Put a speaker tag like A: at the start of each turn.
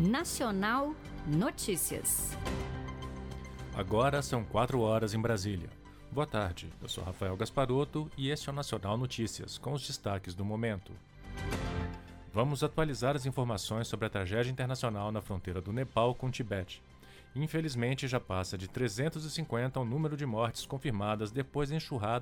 A: Nacional Notícias.
B: Agora são 4 horas em Brasília. Boa tarde, eu sou Rafael Gasparotto e este é o Nacional Notícias, com os destaques do momento. Vamos atualizar as informações sobre a tragédia internacional na fronteira do Nepal com o Tibete. Infelizmente, já passa de 350 o número de mortes confirmadas depois da enxurrada